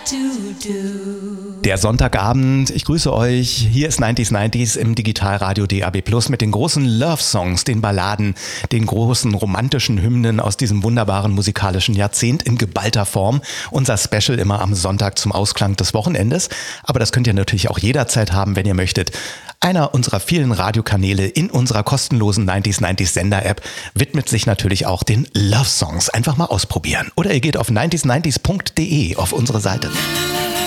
Der Sonntagabend, ich grüße euch. Hier ist 90s im Digitalradio DAB+ mit den großen Love-Songs, den Balladen, den großen romantischen Hymnen aus diesem wunderbaren musikalischen Jahrzehnt in geballter Form. Unser Special immer am Sonntag zum Ausklang des Wochenendes. Aber das könnt ihr natürlich auch jederzeit haben, wenn ihr möchtet. Einer unserer vielen Radiokanäle in unserer kostenlosen 90s Sender-App widmet sich natürlich auch den Love-Songs. Einfach mal ausprobieren. Oder ihr geht auf 90s90s.de auf unsere Seite.